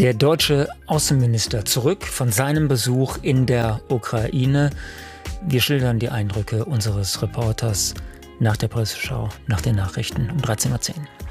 Der deutsche Außenminister zurück von seinem Besuch in der Ukraine. Wir schildern die Eindrücke unseres Reporters nach der Presseschau, nach den Nachrichten um 13.10 Uhr.